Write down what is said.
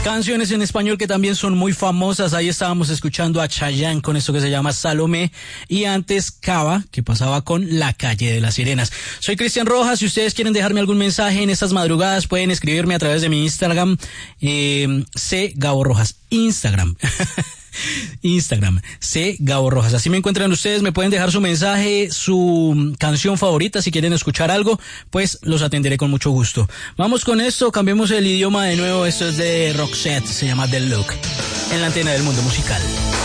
Canciones en español que también son muy famosas. Ahí estábamos escuchando a Chayanne con esto que se llama Salomé, y antes Cava, que pasaba con La Calle de las Sirenas. Soy Cristian Rojas. Si ustedes quieren dejarme algún mensaje en estas madrugadas, pueden escribirme a través de mi Instagram, Gabo Rojas. Instagram, Gabo Rojas. Así me encuentran ustedes, me pueden dejar su mensaje, su canción favorita, si quieren escuchar algo, pues los atenderé con mucho gusto. Vamos con esto, cambiemos el idioma de nuevo. Esto es de Roxette, se llama The Look, en la antena del Mundo Musical.